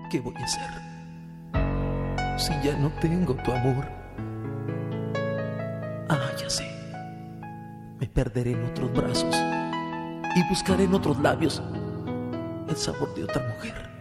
¿Qué voy a hacer si ya no tengo tu amor? Ah, ya sé. Me perderé en otros brazos y buscaré en otros labios el sabor de otra mujer.